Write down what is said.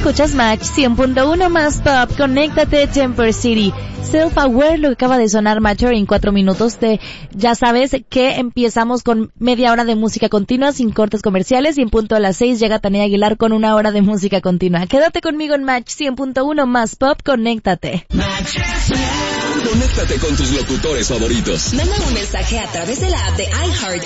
Escuchas Match 100.1 más pop, conéctate Temper City. Self-Aware, lo que acaba de sonar Mature en 4 minutos de, ya sabes que empezamos con media hora de música continua sin cortes comerciales y en punto a las 6 llega Tania Aguilar con 1 hora de música continua. Quédate conmigo en Match 100.1 más pop, conéctate. Conéctate con tus locutores favoritos. Manda un mensaje a través de la app de iHeart